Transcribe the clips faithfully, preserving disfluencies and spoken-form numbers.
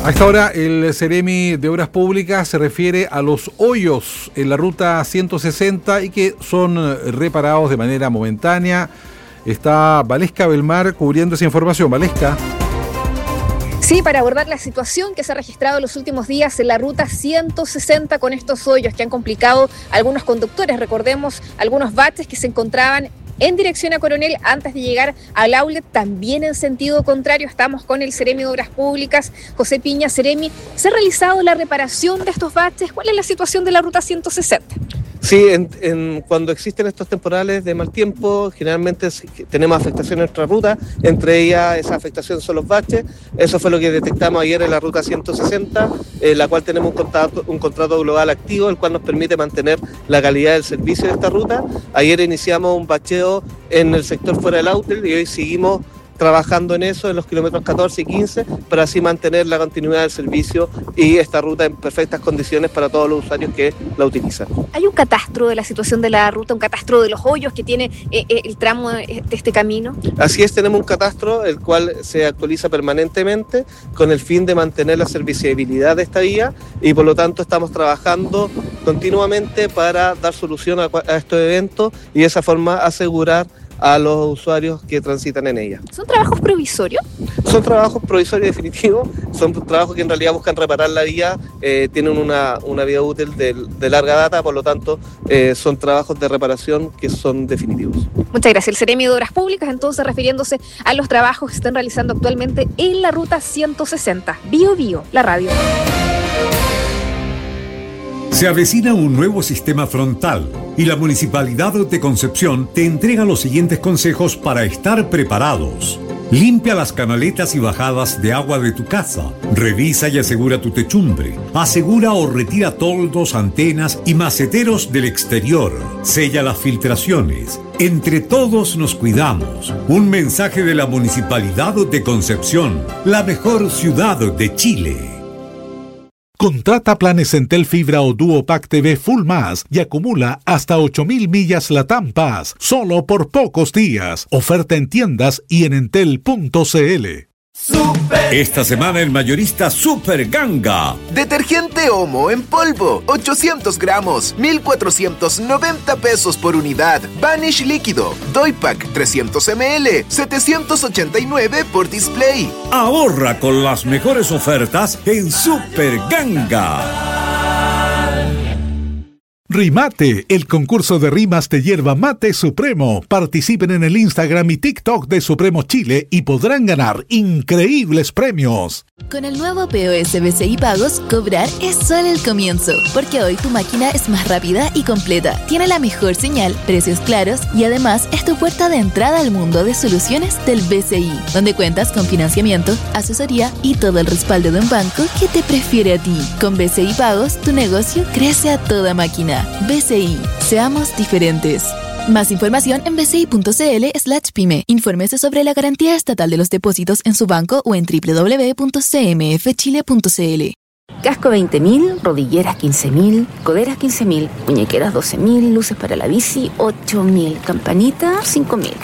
A esta hora, el Ceremi de Obras Públicas se refiere a los hoyos en la ruta ciento sesenta y que son reparados de manera momentánea. Está Valesca Belmar cubriendo esa información. Valesca. Sí, para abordar la situación que se ha registrado en los últimos días en la ruta ciento sesenta con estos hoyos que han complicado a algunos conductores. Recordemos algunos baches que se encontraban en dirección a Coronel antes de llegar al outlet, también en sentido contrario. Estamos con el Ceremi de Obras Públicas, José Piña. Ceremi, ¿se ha realizado la reparación de estos baches? ¿Cuál es la situación de la ruta ciento sesenta? Sí, en, en, cuando existen estos temporales de mal tiempo, generalmente tenemos afectación en nuestra ruta, entre ellas esa afectación son los baches. Eso fue lo que detectamos ayer en la ruta ciento sesenta, en la cual tenemos un contrato, un contrato global activo, el cual nos permite mantener la calidad del servicio de esta ruta. Ayer iniciamos un bacheo en el sector fuera del outlet y hoy seguimos trabajando en eso en los kilómetros catorce y quince para así mantener la continuidad del servicio y esta ruta en perfectas condiciones para todos los usuarios que la utilizan. ¿Hay un catastro de la situación de la ruta, un catastro de los hoyos que tiene eh, eh, el tramo de este camino? Así es, tenemos un catastro el cual se actualiza permanentemente con el fin de mantener la serviciabilidad de esta vía y por lo tanto estamos trabajando continuamente para dar solución a, a estos eventos y de esa forma asegurar a los usuarios que transitan en ella. ¿Son trabajos provisorios? Son trabajos provisorios definitivos, son trabajos que en realidad buscan reparar la vía, eh, tienen una, una vida útil de, de larga data, por lo tanto eh, son trabajos de reparación que son definitivos. Muchas gracias. El Ceremi de Obras Públicas, entonces, refiriéndose a los trabajos que se están realizando actualmente en la ruta ciento sesenta. Bio Bio, la radio. Se avecina un nuevo sistema frontal y la Municipalidad de Concepción te entrega los siguientes consejos para estar preparados. Limpia las canaletas y bajadas de agua de tu casa. Revisa y asegura tu techumbre. Asegura o retira toldos, antenas y maceteros del exterior. Sella las filtraciones. Entre todos nos cuidamos. Un mensaje de la Municipalidad de Concepción, la mejor ciudad de Chile. Contrata planes Entel Fibra o Duopack T V Full Más y acumula hasta ocho mil millas Latam Pass, solo por pocos días. Oferta en tiendas y en entel punto cl. Super. Esta semana el mayorista Super Ganga. Detergente Omo en polvo, ochocientos gramos, mil cuatrocientos noventa pesos por unidad. Vanish líquido, Doypack trescientos mililitros, setecientos ochenta y nueve por display. Ahorra con las mejores ofertas en Super Ganga. Rimate, el concurso de rimas de Yerba Mate Supremo. Participen en el Instagram y TikTok de Supremo Chile y podrán ganar increíbles premios. Con el nuevo P O S B C I Pagos, cobrar es solo el comienzo, porque hoy tu máquina es más rápida y completa, tiene la mejor señal, precios claros y además es tu puerta de entrada al mundo de soluciones del B C I, donde cuentas con financiamiento, asesoría y todo el respaldo de un banco que te prefiere a ti. Con B C I Pagos, tu negocio crece a toda máquina. B C I, seamos diferentes. Más información en bci.cl slash pyme. Infórmese sobre la garantía estatal de los depósitos en su banco o en doble u doble u doble u punto c m f chile punto c l. Casco veinte mil, rodilleras quince mil, coderas quince mil, muñequeras doce mil, luces para la bici ocho mil, campanita cinco mil.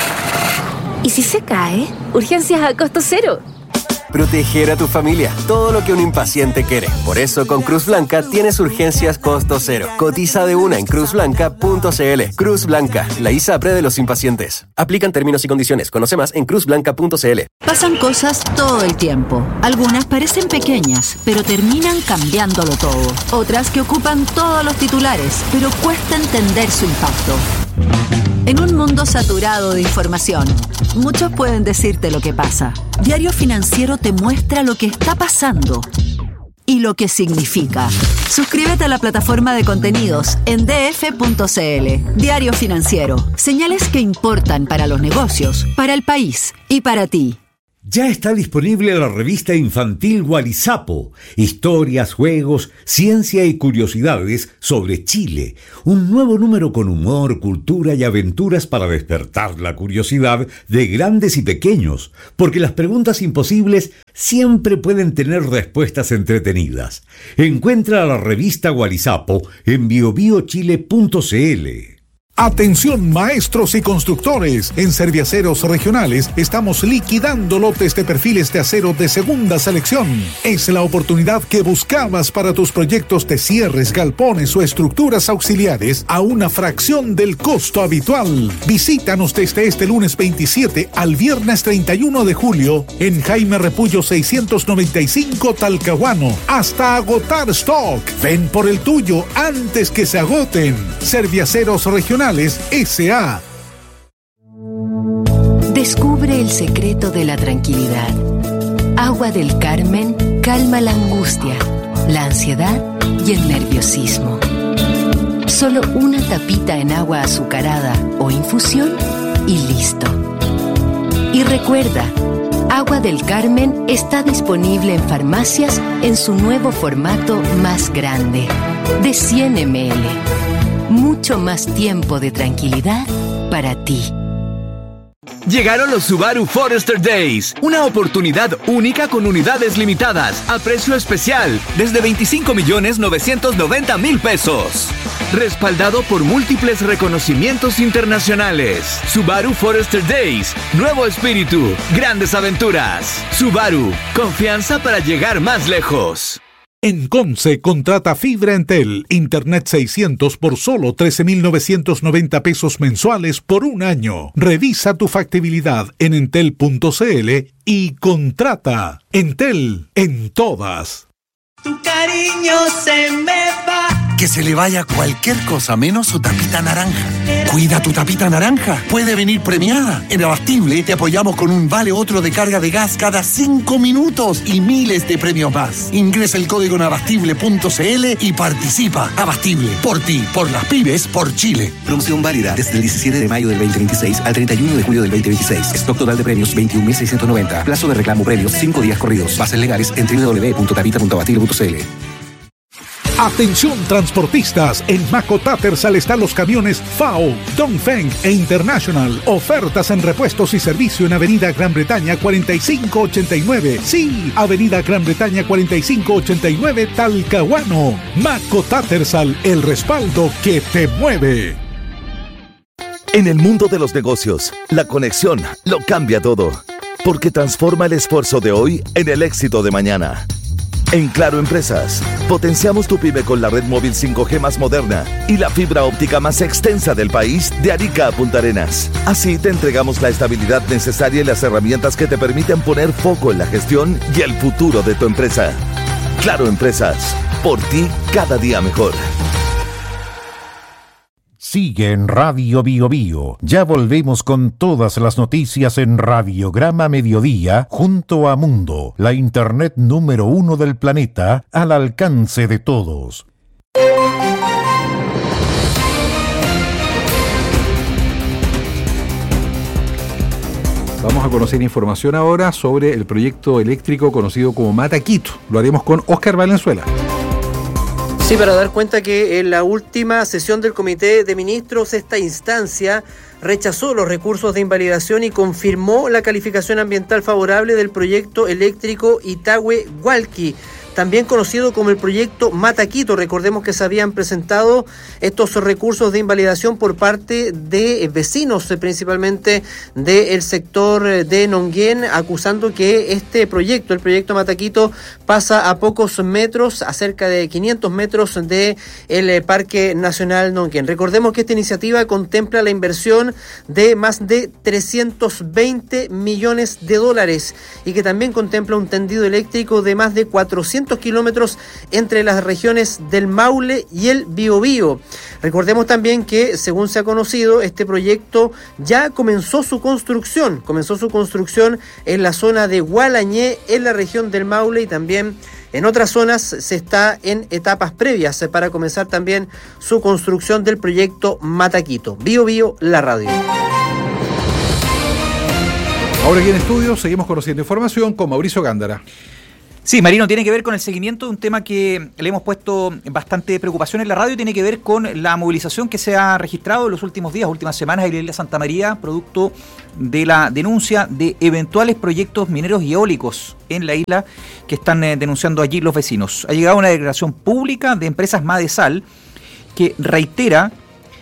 ¿Y si se cae? Urgencias a costo cero. Proteger a tu familia, todo lo que un impaciente quiere. Por eso con Cruz Blanca tienes urgencias costo cero. Cotiza de una en cruz blanca punto c l. Cruz Blanca, la ISAPRE de los impacientes. Aplican términos y condiciones. Conoce más en cruz blanca punto c l. Pasan cosas todo el tiempo. Algunas parecen pequeñas, pero terminan cambiándolo todo. Otras que ocupan todos los titulares, pero cuesta entender su impacto. En un mundo saturado de información, muchos pueden decirte lo que pasa. Diario Financiero te muestra lo que está pasando y lo que significa. Suscríbete a la plataforma de contenidos en d f punto c l. Diario Financiero. Señales que importan para los negocios, para el país y para ti. Ya está disponible la revista infantil Gualizapo, historias, juegos, ciencia y curiosidades sobre Chile. Un nuevo número con humor, cultura y aventuras para despertar la curiosidad de grandes y pequeños, porque las preguntas imposibles siempre pueden tener respuestas entretenidas. Encuentra la revista Gualizapo en bio bio chile punto c l. Atención maestros y constructores, en Serviaceros Regionales estamos liquidando lotes de perfiles de acero de segunda selección. Es la oportunidad que buscabas para tus proyectos de cierres, galpones o estructuras auxiliares a una fracción del costo habitual. Visítanos desde este lunes veintisiete al viernes treinta y uno de julio en Jaime Repullo seiscientos noventa y cinco Talcahuano hasta agotar stock. Ven por el tuyo antes que se agoten. Serviaceros Regionales S A. Descubre el secreto de la tranquilidad. Agua del Carmen calma la angustia, la ansiedad y el nerviosismo. Solo una tapita en agua azucarada o infusión y listo. Y recuerda, Agua del Carmen está disponible en farmacias en su nuevo formato más grande, de cien mililitros. Mucho más tiempo de tranquilidad para ti. Llegaron los Subaru Forester Days, una oportunidad única con unidades limitadas, a precio especial, desde veinticinco millones novecientos noventa mil pesos. Respaldado por múltiples reconocimientos internacionales. Subaru Forester Days, nuevo espíritu, grandes aventuras. Subaru, confianza para llegar más lejos. En Conce, contrata fibra Entel, Internet seiscientos por solo trece mil novecientos noventa pesos mensuales por un año. Revisa tu factibilidad en entel punto c l y contrata. Entel, en todas. Tu cariño se me va. Que se le vaya cualquier cosa menos su tapita naranja. Cuida tu tapita naranja. Puede venir premiada. En Abastible te apoyamos con un vale otro de carga de gas cada cinco minutos y miles de premios más. Ingresa el código en abastible punto c l y participa. Abastible. Por ti, por las pymes, por Chile. Promoción válida desde el diecisiete de mayo del veinte veintiséis al treinta y uno de julio del veinte veintiséis. Stock total de premios veintiún mil seiscientos noventa. Plazo de reclamo premios cinco días corridos. Bases legales en doble u doble u doble u punto tapita punto abastible punto c l. Atención transportistas, en Maco Tattersall están los camiones F A O, Dongfeng e International. Ofertas en repuestos y servicio en Avenida Gran Bretaña cuarenta y cinco ochenta y nueve. Sí, Avenida Gran Bretaña cuarenta y cinco ochenta y nueve Talcahuano. Maco Tattersall, el respaldo que te mueve. En el mundo de los negocios, la conexión lo cambia todo, porque transforma el esfuerzo de hoy en el éxito de mañana. En Claro Empresas, potenciamos tu pyme con la red móvil cinco G más moderna y la fibra óptica más extensa del país de Arica a Punta Arenas. Así te entregamos la estabilidad necesaria y las herramientas que te permiten poner foco en la gestión y el futuro de tu empresa. Claro Empresas, por ti cada día mejor. Sigue en Radio Bio Bio. Ya volvemos con todas las noticias en Radiograma Mediodía junto a Mundo, la internet número uno del planeta, al alcance de todos. Vamos a conocer información ahora sobre el proyecto eléctrico conocido como Mataquito. Lo haremos con Óscar Valenzuela. Sí, para dar cuenta que en la última sesión del Comité de Ministros, esta instancia rechazó los recursos de invalidación y confirmó la calificación ambiental favorable del proyecto eléctrico Itahue-Hualqui, también conocido como el proyecto Mataquito. Recordemos que se habían presentado estos recursos de invalidación por parte de vecinos, principalmente del sector de Nonguén, acusando que este proyecto, el proyecto Mataquito, pasa a pocos metros, a cerca de quinientos metros del Parque Nacional Nonguén. Recordemos que esta iniciativa contempla la inversión de más de trescientos veinte millones de dólares y que también contempla un tendido eléctrico de más de cuatrocientos kilómetros entre las regiones del Maule y el Biobío. Recordemos también que, según se ha conocido, este proyecto ya comenzó su construcción, comenzó su construcción en la zona de Gualañé, en la región del Maule, y también en otras zonas se está en etapas previas para comenzar también su construcción del proyecto Mataquito. Bio Bio, la radio. Ahora aquí en estudio seguimos conociendo información con Mauricio Gándara. Sí, Marino, tiene que ver con el seguimiento de un tema que le hemos puesto bastante preocupación en la radio, tiene que ver con la movilización que se ha registrado en los últimos días, últimas semanas en la isla Santa María, producto de la denuncia de eventuales proyectos mineros y eólicos en la isla que están eh, denunciando allí los vecinos. Ha llegado una declaración pública de Empresas Madesal que reitera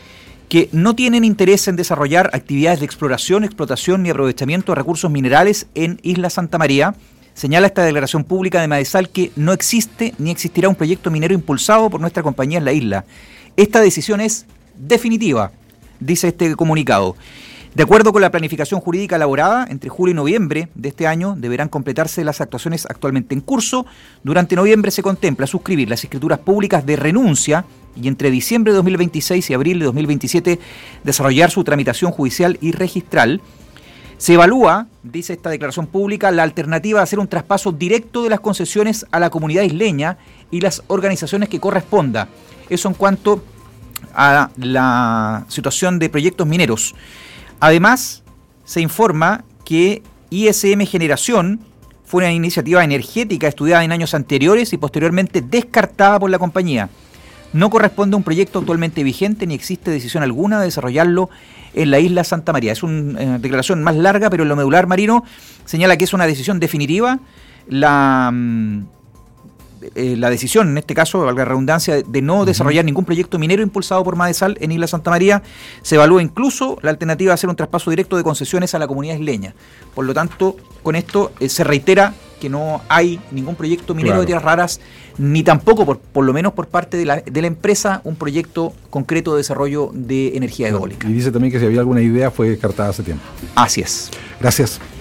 que no tienen interés en desarrollar actividades de exploración, explotación ni aprovechamiento de recursos minerales en Isla Santa María. Señala esta declaración pública de Madesal que no existe ni existirá un proyecto minero impulsado por nuestra compañía en la isla. Esta decisión es definitiva, dice este comunicado. De acuerdo con la planificación jurídica elaborada, entre julio y noviembre de este año deberán completarse las actuaciones actualmente en curso. Durante noviembre se contempla suscribir las escrituras públicas de renuncia y entre diciembre de dos mil veintiséis y abril de dos mil veintisiete desarrollar su tramitación judicial y registral. Se evalúa, dice esta declaración pública, la alternativa de hacer un traspaso directo de las concesiones a la comunidad isleña y las organizaciones que corresponda. Eso en cuanto a la situación de proyectos mineros. Además, se informa que I S M Generación fue una iniciativa energética estudiada en años anteriores y posteriormente descartada por la compañía. No corresponde a un proyecto actualmente vigente ni existe decisión alguna de desarrollarlo en la isla Santa María. Es una eh, declaración más larga, pero en lo medular, Marino, señala que es una decisión definitiva. La, eh, la decisión, en este caso, valga la redundancia, de no desarrollar ningún proyecto minero impulsado por Madesal en Isla Santa María. Se evalúa incluso la alternativa de hacer un traspaso directo de concesiones a la comunidad isleña. Por lo tanto, con esto eh, se reitera que no hay ningún proyecto minero claro. de tierras raras, ni tampoco, por, por lo menos por parte de la, de la empresa, un proyecto concreto de desarrollo de energía eólica. Y dice también que si había alguna idea fue descartada hace tiempo. Así es. Gracias.